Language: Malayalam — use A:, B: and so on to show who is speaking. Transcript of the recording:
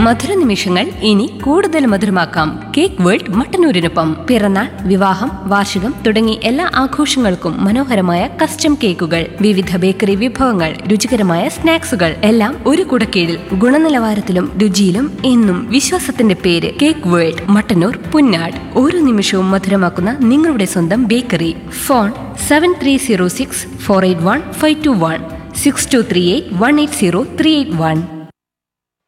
A: മധുര നിമിഷങ്ങൾ ഇനി കൂടുതൽ മധുരമാക്കാം. Cake world മട്ടന്നൂരിനൊപ്പം. പിറന്നാൾ, വിവാഹം, വാർഷികം തുടങ്ങി എല്ലാ ആഘോഷങ്ങൾക്കും മനോഹരമായ കസ്റ്റം കേക്കുകൾ, വിവിധ ബേക്കറി വിഭവങ്ങൾ, രുചികരമായ സ്നാക്സുകൾ എല്ലാം ഒരു കുടക്കീഴിൽ. ഗുണനിലവാരത്തിലും രുചിയിലും എന്നും വിശ്വാസത്തിന്റെ പേര് കേക്ക് വേൾഡ്, മട്ടന്നൂർ, പുന്നാട്. ഓരോ നിമിഷവും മധുരമാക്കുന്ന നിങ്ങളുടെ സ്വന്തം ബേക്കറി. ഫോൺ 7306 481 521 6238 180 381.